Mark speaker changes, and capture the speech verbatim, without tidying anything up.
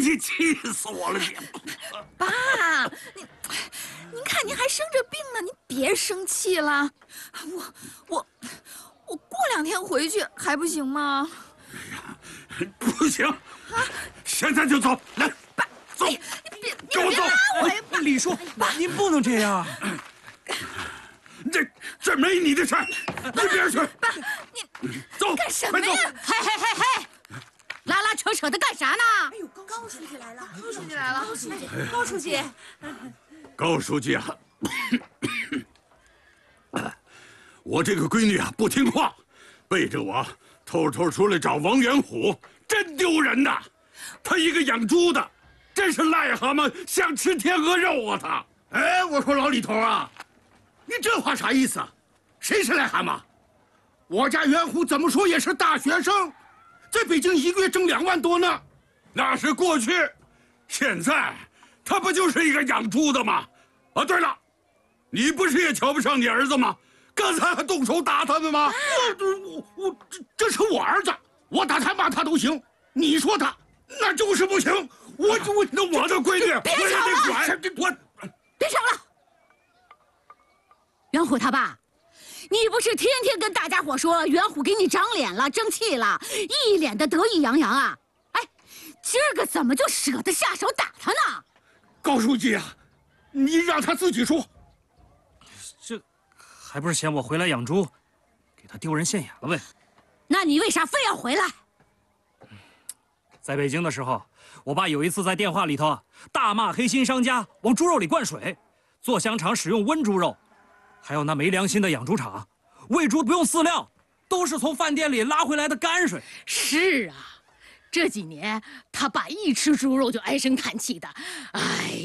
Speaker 1: 气，气死我了！你，
Speaker 2: 爸，您您看您还生着病呢，您别生气了。我我我过两天回去还不行吗？
Speaker 1: 哎呀，不行！啊，现在就走，来，
Speaker 2: 爸，
Speaker 1: 走，
Speaker 2: 你别
Speaker 1: 跟我走！
Speaker 2: 我呀，爸，
Speaker 3: 李叔，您不能这样。
Speaker 1: 这这没你的事儿，一边去！
Speaker 2: 爸，你
Speaker 1: 走，
Speaker 2: 干什么呀？
Speaker 4: 嘿嘿嘿嘿，拉拉扯扯的干啥呢？
Speaker 5: 哎呦，高书记来了，高
Speaker 2: 书记来了，
Speaker 5: 高书记，高书记，
Speaker 1: 高书记啊，我这个闺女啊不听话，背着我偷偷出来找王元虎，真丢人呐！她一个养猪的，真是癞蛤蟆想吃天鹅肉啊！她，
Speaker 6: 哎，我说老李头啊，你这话啥意思啊？谁是癞蛤蟆？我家元虎怎么说也是大学生，在北京一个月挣两万多呢。
Speaker 1: 那是过去，现在他不就是一个养猪的吗？啊，对了，你不是也瞧不上你儿子吗？刚才还动手打他们吗？
Speaker 6: 我我我这这是我儿子，我打他骂他都行。你说他那就是不行。我我
Speaker 1: 那我的闺女我也得管。我
Speaker 4: 别吵了，元虎他爸。你不是天天跟大家伙说元虎给你长脸了、争气了，一脸的得意洋洋啊？哎，今儿个怎么就舍得下手打他呢？
Speaker 6: 高书记啊，你让他自己说。
Speaker 3: 这还不是嫌我回来养猪，给他丢人现眼了呗？
Speaker 4: 那你为啥非要回来？
Speaker 3: 在北京的时候，我爸有一次在电话里头大骂黑心商家往猪肉里灌水，做香肠使用温猪肉。还有那没良心的养猪场，喂猪不用饲料，都是从饭店里拉回来的泔水。
Speaker 4: 是啊，这几年他爸一吃猪肉就唉声叹气的，哎。